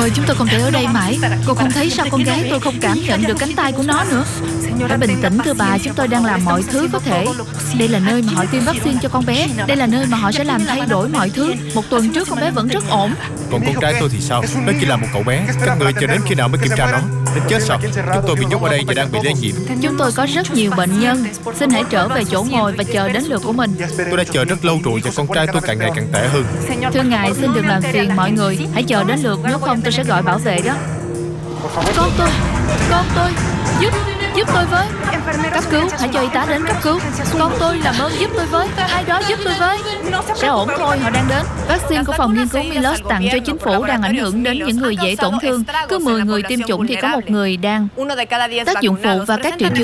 ơi, chúng tôi không thể ở đây mãi. Cô không thấy sao con gái tôi không cảm nhận được cánh tay của nó nữa. Phải bình tĩnh thưa bà, chúng tôi đang làm mọi thứ có thể. Đây là nơi mà họ tiêm vaccine cho con bé. Đây là nơi mà họ sẽ làm thay đổi mọi thứ. Một tuần trước con bé vẫn rất ổn. Còn con trai tôi thì sao? Nó chỉ là một cậu bé. Các người chờ đến khi nào mới kiểm tra nó? Đến chết sao? Chúng tôi bị nhốt ở đây và đang bị lây nhiễm. Chúng tôi có rất nhiều bệnh nhân. Xin hãy trở về chỗ ngồi và chờ đến lượt của mình. Tôi đã chờ rất lâu rồi và con trai tôi càng ngày càng tệ hơn. Thưa ngài, xin đừng làm phiền mọi người. Hãy chờ đến lượt, nếu không tôi sẽ gọi bảo vệ đó. Con tôi, giúp tôi với. Cấp cứu, hãy cho y tá đến cấp cứu. Con tôi, làm ơn giúp tôi với. Ai đó giúp tôi với. Sẽ ổn thôi, họ đang đến. Vaccine của phòng nghiên cứu Milos tặng cho chính phủ đang ảnh hưởng đến những người dễ tổn thương. Cứ 10 người tiêm chủng thì có một người đang tác dụng phụ và các triệu chứng